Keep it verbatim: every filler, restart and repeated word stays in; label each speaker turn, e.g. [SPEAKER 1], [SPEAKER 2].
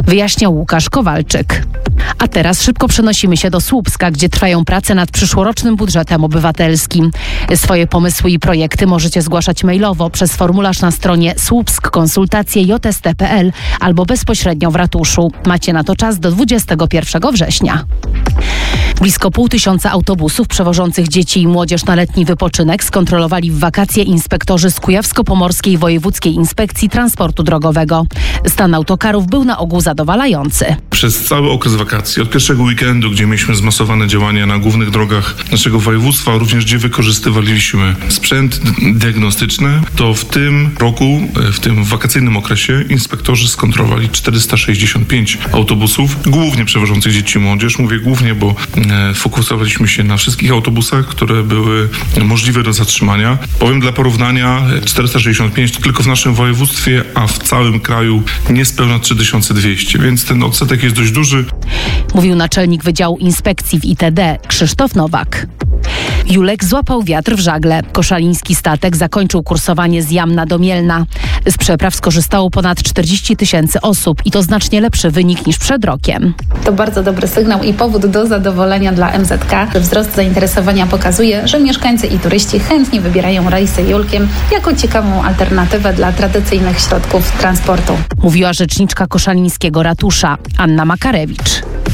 [SPEAKER 1] wyjaśniał Łukasz Kowalczyk. A teraz szybko przenosimy się do Słupska, gdzie trwają prace nad przyszłorocznym budżetem obywatelskim. Swoje pomysły i projekty możecie zgłaszać mailowo przez formularz na stronie słupskkonsultacje j s t kropka p l albo bezpośrednio w ratuszu. Macie na to czas do dwudziestego pierwszego września. Blisko pół tysiąca autobusów przewożących dzieci i młodzież na letni wypoczynek skontrolowali w wakacje inspektorzy z Kujawsko-Pomorskiej Wojewódzkiej Inspekcji Transportu Drogowego. Stan autokarów był na ogół zadowalający.
[SPEAKER 2] Przez cały okres wakacji, od pierwszego weekendu, gdzie mieliśmy zmasowane działania na głównych drogach naszego województwa, również gdzie wykorzystywaliśmy sprzęt diagnostyczny, to w tym roku, w tym wakacyjnym okresie inspektorzy skontrolowali czterysta sześćdziesiąt pięć autobusów, głównie przewożących dzieci i młodzież. Mówię głównie, bo fokusowaliśmy się na wszystkich autobusach, które były możliwe do zatrzymania. Powiem dla porównania, czterysta sześćdziesiąt pięć to tylko w naszym województwie, a w całym kraju niespełna trzy tysiące dwieście, więc ten odsetek jest dość duży.
[SPEAKER 1] Mówił naczelnik Wydziału Inspekcji w I T D Krzysztof Nowak. Julek złapał wiatr w żagle. Koszaliński statek zakończył kursowanie z Jamna do Mielna. Z przepraw skorzystało ponad czterdzieści tysięcy osób i to znacznie lepszy wynik niż przed rokiem.
[SPEAKER 3] To bardzo dobry sygnał i powód do zadowolenia dla M Z K. Wzrost zainteresowania pokazuje, że mieszkańcy i turyści chętnie wybierają rejsy Julkiem jako ciekawą alternatywę dla tradycyjnych środków transportu.
[SPEAKER 1] Mówiła rzeczniczka koszalińskiego ratusza Anna Makarewicz.